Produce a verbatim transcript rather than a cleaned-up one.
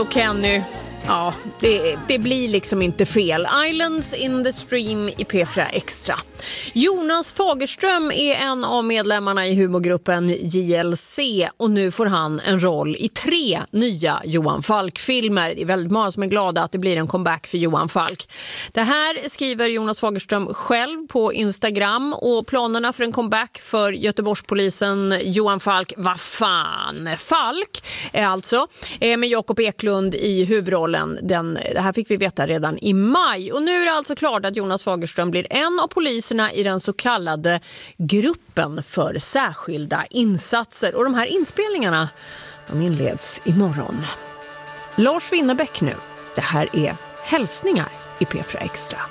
Och Kenny, ja, det, det blir liksom inte fel. Islands in the Stream i P fyra Extra. Jonas Fagerström är en av medlemmarna i humorgruppen J L C och nu får han en roll i tre nya Johan Falk-filmer. Det är väldigt många som är glada att det blir en comeback för Johan Falk. Det här skriver Jonas Fagerström själv på Instagram, och planerna för en comeback för Göteborgspolisen Johan Falk, vad fan, Falk är alltså, med Jakob Eklund i huvudrollen. Den, det här fick vi veta redan i maj, och nu är det alltså klart att Jonas Fagerström blir en av poliserna i den så kallade gruppen för särskilda insatser. Och de här inspelningarna, de inleds imorgon. Lars Winnerbäck nu. Det här är Hälsningar i P fyra Extra.